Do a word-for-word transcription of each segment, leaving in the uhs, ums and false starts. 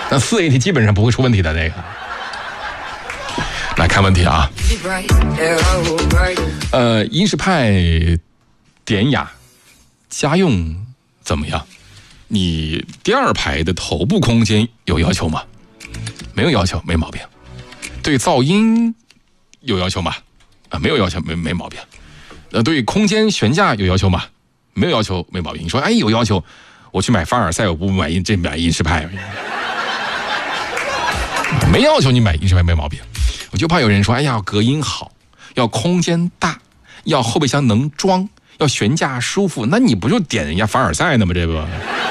那四 A T 基本上不会出问题的这个。来看问题啊，呃，英仕派典雅家用怎么样？你第二排的头部空间有要求吗？没有要求，没毛病。对噪音有要求吗？啊，没有要求，没没毛病。呃，对空间悬架有要求吗？没有要求，没毛病。你说，哎，有要求，我去买凡尔赛，我不买这买英仕派。没要求你买英仕派没毛病。我就怕有人说，哎呀，隔音好，要空间大，要后备箱能装，要悬架舒服，那你不就点人家凡尔赛呢吗？这不，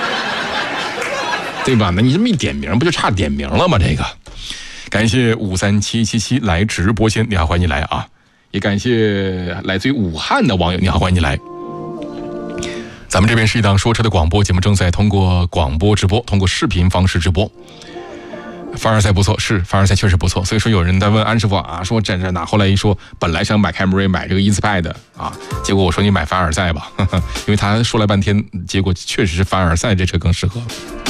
对吧？那你这么一点名，不就差点名了吗？这个，感谢五三七七七来直播间，你好，欢迎你来啊！也感谢来自于武汉的网友，你好，欢迎你来。咱们这边是一档说车的广播节目，正在通过广播直播，通过视频方式直播。凡尔赛不错，是凡尔赛确实不错，所以说有人在问安师傅啊，说这这哪？后来一说，本来想买凯美瑞，买这个英仕派的啊，结果我说你买凡尔赛吧，呵呵，因为他说了半天，结果确实是凡尔赛这车更适合。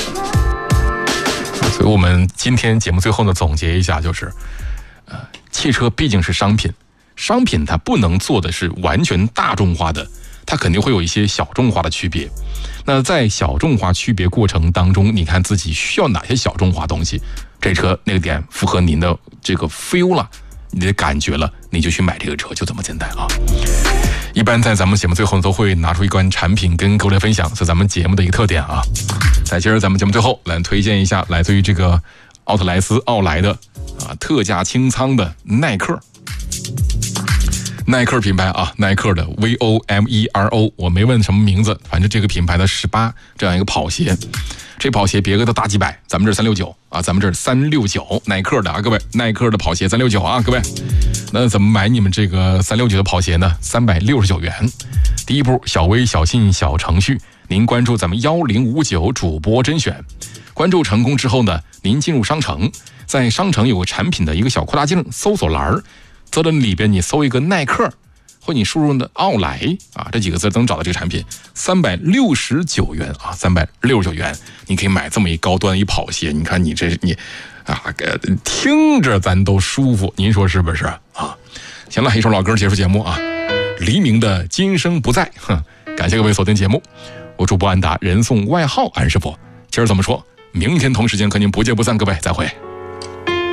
所以我们今天节目最后呢，总结一下，就是，呃，汽车毕竟是商品，商品它不能做的是完全大众化的，它肯定会有一些小众化的区别。那在小众化区别过程当中，你看自己需要哪些小众化东西？这车那个点符合您的这个 feel 了，你的感觉了，你就去买这个车，就这么简单啊。一般在咱们节目最后都会拿出一款产品跟各位分享，是咱们节目的一个特点啊。在今儿咱们节目最后来推荐一下来自于这个奥特莱斯奥莱的啊特价清仓的耐克。耐克品牌啊，耐克的 V O M E R O， 我没问什么名字，反正这个品牌的十八这样一个跑鞋，这跑鞋别个都大几百，咱们这三六九啊，咱们这三六九，耐克的啊，各位，耐克的跑鞋三六九啊，各位，那怎么买你们这个三六九的跑鞋呢？三百六十九元。第一步，小微小信小程序，您关注咱们幺零五九主播甄选，关注成功之后呢，您进入商城，在商城有个产品的一个小扩大镜搜索栏。在这里边你搜一个耐克，或你输入的奥莱啊，这几个字都能找到这个产品，三百六十九元啊，三百六十九元，你可以买这么一高端一跑鞋，你看你这你啊，听着咱都舒服，您说是不是啊？行了，一首老歌结束节目啊，黎明的今生不在，哼，感谢各位锁定节目，我主播安达，人送外号安师傅，今儿怎么说？明天同时间和您不见不散，各位再会。